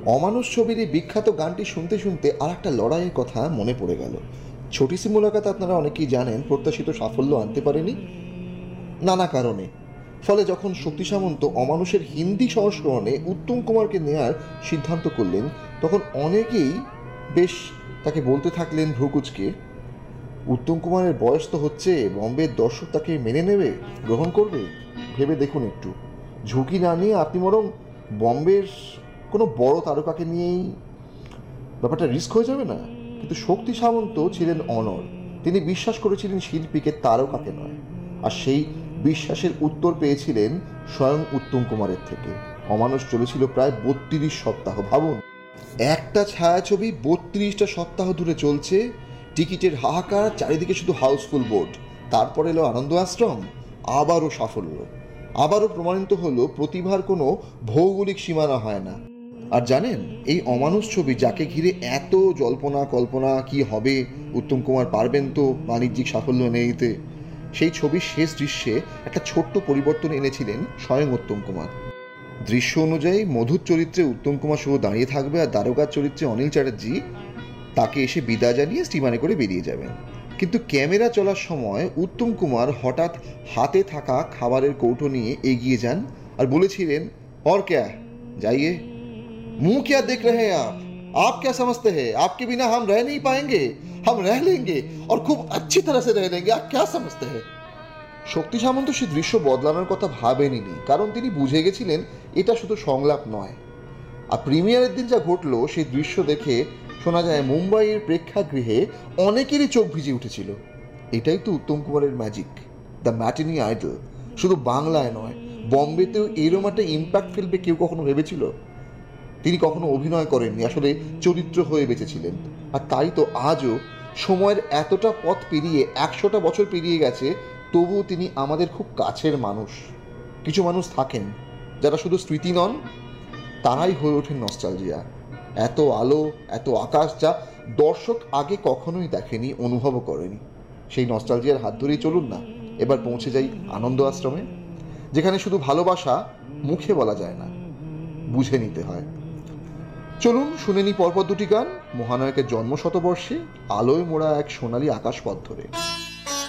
অমানুষ ছবির এই বিখ্যাত গানটি শুনতে শুনতে আর একটা লড়াইয়ের কথা মনে পড়ে গেল। ছোটি সি মুলাকাত আপনারা অনেকেই জানেন প্রত্যাশিত সাফল্য আনতে পারেনি নানা কারণে। ফলে যখন শক্তি সামন্ত অমানুষের হিন্দি সংস্করণে উত্তম কুমারকে নেয়ার সিদ্ধান্ত করলেন, তখন অনেকেই বেশ তাকে বলতে থাকলেন ভ্রুকুচকে, উত্তম কুমারের বয়স তো হচ্ছে, বম্বের দর্শক তাকে মেনে নেবে, গ্রহণ করবে, ভেবে দেখুন একটু। ঝুঁকি না নিয়ে আপনি বরং বম্বের কোনো বড় তারকাকে নিয়েই ব্যাপারটা রিস্ক হয়ে যাবে না? কিন্তু শক্তি সামন্ত ছিলেন অনড়। তিনি বিশ্বাস করেছিলেন শিল্পীকে, তারকাকে নয়। আর সেই বিশ্বাসের উত্তর পেয়েছিলেন স্বয়ং উত্তম কুমারের থেকে। অমানুষ চলেছিল প্রায় 32 সপ্তাহ। ভাবুন, একটা ছায়াছবি 32টা সপ্তাহ ধরে চলছে, টিকিটের হাহাকার, চারিদিকে শুধু হাউসফুল বোর্ড। তারপর এলো আনন্দ আশ্রম, আবারও সাফল্য। আবারও প্রমাণিত হলো প্রতিভার কোনো ভৌগোলিক সীমানা হয় না। আর জানেন, এই অমানুষ ছবি যাকে ঘিরে এত জল্পনা কল্পনা, কি হবে, উত্তম কুমার পারবেন তো বাণিজ্যিক সাফল্য এনে দিতে, সেই ছবির শেষ দৃশ্যে একটা ছোট্ট পরিবর্তন এনেছিলেন স্বয়ং উত্তম কুমার। দৃশ্য অনুযায়ী মধুর চরিত্রে উত্তম কুমার শুধু দাঁড়িয়ে থাকবে, আর দারোগার চরিত্রে অনিল চ্যাটার্জি তাকে এসে বিদায় জানিয়ে স্টিমারে করে বেরিয়ে যাবেন। কিন্তু ক্যামেরা চলার সময় উত্তম কুমার হঠাৎ হাতে থাকা খাবারের কৌটো নিয়ে এগিয়ে যান আর বলেছিলেন, और क्या जाइए, मुंह क्या देख रहे हैं आप क्या समझते हैं, आपके बिना हम रह नहीं पाएंगे, हम रह लेंगे और खूब अच्छी तरह से रह लेंगे, आप क्या समझते हैं। শক্তি সামন্ত সে দৃশ্য বদলানোর কথা ভাবেনি, কারণ তিনি বুঝে গেছিলেন এটা শুধু সংলাপ নয়। আর প্রিমিয়ারের দিন যা ঘটলো সেই দৃশ্য দেখে শোনা যায় মুম্বাইয়ের প্রেক্ষাগৃহে অনেকেরই চোখ ভিজে উঠেছিল। এটাই তো উত্তম কুমারের ম্যাজিক, দ্য ম্যাটিনি আইডল। শুধু বাংলায় নয়, বম্বেতেও এরম একটা ইম্প্যাক্ট ফেলবে কেউ কখনো ভেবেছিল? তিনি কখনো অভিনয় করেননি, আসলে চরিত্র হয়ে বেঁচেছিলেন। আর তাই তো আজও সময়ের এতটা পথ পেরিয়ে 100টা বছর পেরিয়ে গেছে, তবুও তিনি আমাদের খুব কাছের মানুষ। কিছু মানুষ থাকেন যারা শুধু স্মৃতি নন, তারাই হয়ে ওঠেন নস্টালজিয়া। এত আলো, এত আকাশ যা দর্শক আগে কখনোই দেখেনি, অনুভবও করেনি। সেই নস্টালজিয়ার হাত ধরেই চলুন না এবার পৌঁছে যাই আনন্দ আশ্রমে, যেখানে শুধু ভালোবাসা মুখে বলা যায় না, বুঝে নিতে হয়। চলুন শুনে নি পরপর দুটি গান মহানায়কের জন্ম শতবর্ষে, আলোয় মোড়া এক সোনালী আকাশ পথ ধরে।